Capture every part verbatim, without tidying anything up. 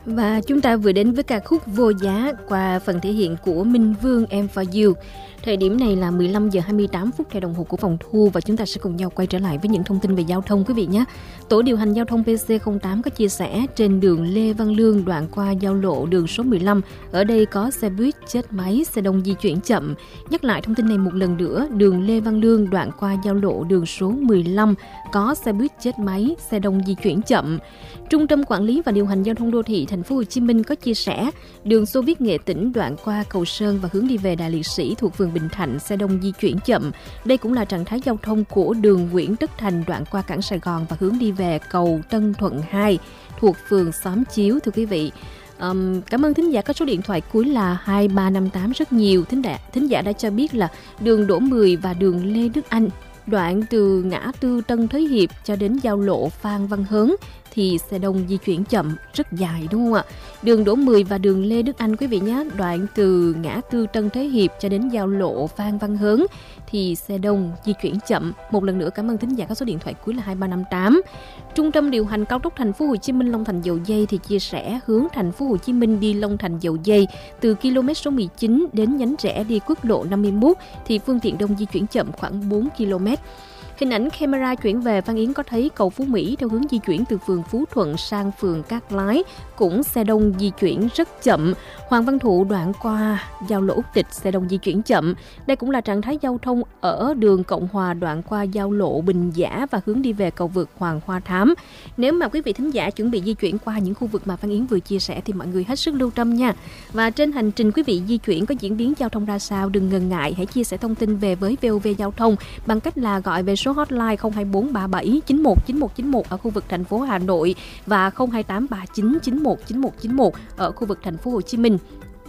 Và chúng ta vừa đến với ca khúc Vô Giá qua phần thể hiện của Minh Vương Em For You. Thời điểm này là mười lăm giờ hai mươi tám phút theo đồng hồ của phòng thu và chúng ta sẽ cùng nhau quay trở lại với những thông tin về giao thông quý vị nhé. Tổ điều hành giao thông pê xê không tám có chia sẻ trên đường Lê Văn Lương đoạn qua giao lộ đường số mười lăm. Ở đây có xe buýt chết máy, xe đông di chuyển chậm. Nhắc lại thông tin này một lần nữa, đường Lê Văn Lương đoạn qua giao lộ đường số mười lăm có xe buýt chết máy, xe đông di chuyển chậm. Trung tâm Quản lý và Điều hành Giao thông Đô thị Thành phố Hồ Chí Minh có chia sẻ đường Xô Viết Nghệ Tĩnh đoạn qua cầu Sơn và hướng đi về Đại Liệt Sĩ thuộc phường Bình Thạnh, xe đông di chuyển chậm. Đây cũng là trạng thái giao thông của đường Nguyễn Tất Thành đoạn qua cảng Sài Gòn và hướng đi về cầu Tân Thuận hai thuộc phường Xóm Chiếu. Thưa quý vị, Um, cảm ơn thính giả có số điện thoại cuối là hai ba năm tám rất nhiều. Thính giả, thính giả đã cho biết là đường Đỗ Mười và đường Lê Đức Anh đoạn từ ngã tư Tân Thới Hiệp cho đến giao lộ Phan Văn Hớn thì xe đông di chuyển chậm rất dài, đúng không ạ? Đường Đỗ Mười và đường Lê Đức Anh quý vị nhé, đoạn từ ngã tư Tân Thới Hiệp cho đến giao lộ Phan Văn Hớn thì xe đông di chuyển chậm. Một lần nữa cảm ơn thính giả có số điện thoại cuối là hai ba năm tám. Trung tâm điều hành cao tốc Thành phố Hồ Chí Minh Long Thành Dầu Giây thì chia sẻ hướng Thành phố Hồ Chí Minh đi Long Thành Dầu Giây từ km số mười chín đến nhánh rẽ đi quốc lộ năm mươi mốt thì phương tiện đông di chuyển chậm khoảng bốn ki lô mét. Hình ảnh camera chuyển về Văn Yến có thấy cầu Phú Mỹ theo hướng di chuyển từ phường Phú Thuận sang phường Cát Lái cũng xe đông di chuyển rất chậm. Hoàng Văn Thụ đoạn qua giao lộ Úc Tịch xe đông di chuyển chậm. Đây cũng là trạng thái giao thông ở đường Cộng Hòa đoạn qua giao lộ Bình Giả và hướng đi về cầu vượt Hoàng Hoa Thám. Nếu mà quý vị thính giả chuẩn bị di chuyển qua những khu vực mà Văn Yến vừa chia sẻ thì mọi người hết sức lưu tâm nha. Và trên hành trình quý vị di chuyển có diễn biến giao thông ra sao, đừng ngần ngại, hãy chia sẻ thông tin về với vê o vê Giao thông bằng cách là gọi về số hotline không hai bốn ba bảy chín một chín một chín một ở khu vực thành phố Hà Nội và không hai tám ba chín chín một chín một chín một ở khu vực thành phố Hồ Chí Minh.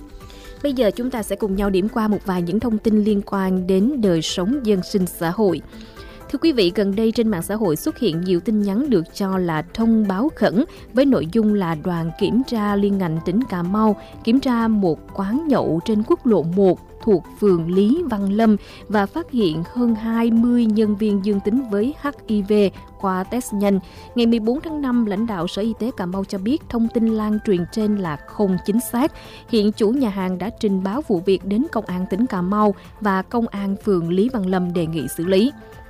Bây giờ chúng ta sẽ cùng nhau điểm qua một vài những thông tin liên quan đến đời sống dân sinh xã hội. Thưa quý vị, gần đây trên mạng xã hội xuất hiện nhiều tin nhắn được cho là thông báo khẩn với nội dung là đoàn kiểm tra liên ngành tỉnh Cà Mau kiểm tra một quán nhậu trên quốc lộ một thuộc phường Lý Văn Lâm và phát hiện hơn hai mươi nhân viên dương tính với hát i vê qua test nhanh. Ngày mười bốn tháng năm, lãnh đạo Sở Y tế Cà Mau cho biết thông tin lan truyền trên là không chính xác. Hiện chủ nhà hàng đã trình báo vụ việc đến Công an tỉnh Cà Mau và Công an phường Lý Văn Lâm đề nghị xử lý.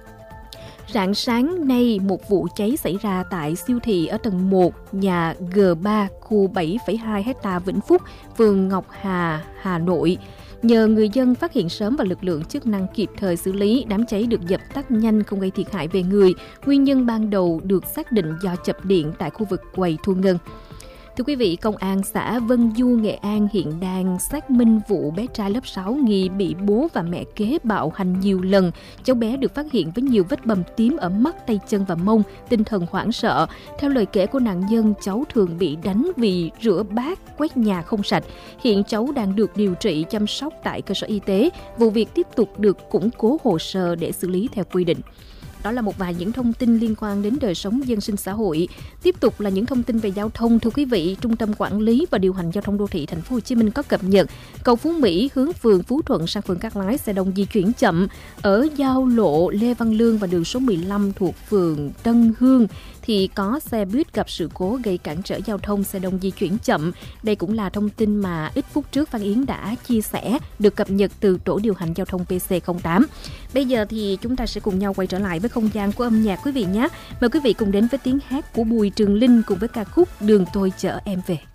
Rạng sáng nay, một vụ cháy xảy ra tại siêu thị ở tầng một, nhà G ba, khu bảy phẩy hai ha Vĩnh Phúc, phường Ngọc Hà, Hà Nội. Nhờ người dân phát hiện sớm và lực lượng chức năng kịp thời xử lý, đám cháy được dập tắt nhanh, không gây thiệt hại về người. Nguyên nhân ban đầu được xác định do chập điện tại khu vực quầy thu ngân. Thưa quý vị, Công an xã Vân Du, Nghệ An hiện đang xác minh vụ bé trai lớp sáu nghi bị bố và mẹ kế bạo hành nhiều lần. Cháu bé được phát hiện với nhiều vết bầm tím ở mắt, tay chân và mông, tinh thần hoảng sợ. Theo lời kể của nạn nhân, cháu thường bị đánh vì rửa bát, quét nhà không sạch. Hiện cháu đang được điều trị chăm sóc tại cơ sở y tế. Vụ việc tiếp tục được củng cố hồ sơ để xử lý theo quy định. Đó là một vài những thông tin liên quan đến đời sống dân sinh xã hội. Tiếp tục là những thông tin về giao thông. Thưa quý vị, Trung tâm Quản lý và Điều hành Giao thông Đô thị Thành phố Hồ Chí Minh có cập nhật cầu Phú Mỹ hướng phường Phú Thuận sang phường Cát Lái xe đông di chuyển chậm. Ở giao lộ Lê Văn Lương và đường số mười lăm thuộc phường Tân Hương thì có xe buýt gặp sự cố gây cản trở giao thông, xe đông di chuyển chậm. Đây cũng là thông tin mà ít phút trước Văn Yến đã chia sẻ, được cập nhật từ tổ điều hành giao thông pê xê không tám. Bây giờ thì chúng ta sẽ cùng nhau quay trở lại với không gian của âm nhạc quý vị nhé. Mời quý vị cùng đến với tiếng hát của Bùi Trường Linh cùng với ca khúc Đường Tôi Chở Em Về.